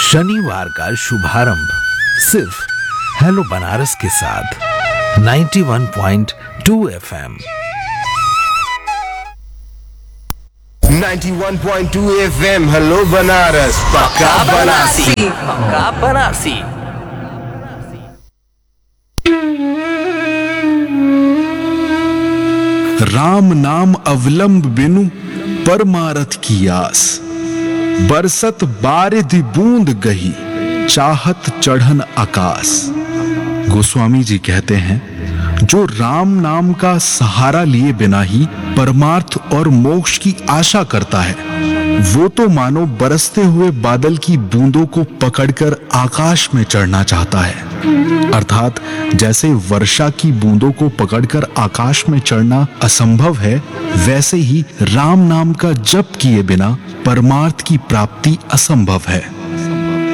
शनिवार का शुभारंभ सिर्फ हेलो बनारस के साथ 91.2 एफएम। 91.2 FM हेलो बनारस पक्का बनारसी। पक्का बनारसी। राम नाम अवलंब बिनु परमारथ की आस, बरसत बारिधि बूंद गही चाहत चढ़न आकाश। गोस्वामी जी कहते हैं, जो राम नाम का सहारा लिए बिना ही परमार्थ और मोक्ष की आशा करता है, वो तो मानो बरसते हुए बादल की बूंदों को पकड़कर आकाश में चढ़ना चाहता है। अर्थात जैसे वर्षा की बूंदों को पकड़कर आकाश में चढ़ना असंभव है, वैसे ही राम नाम का जप किए बिना परमार्थ की प्राप्ति असंभव है।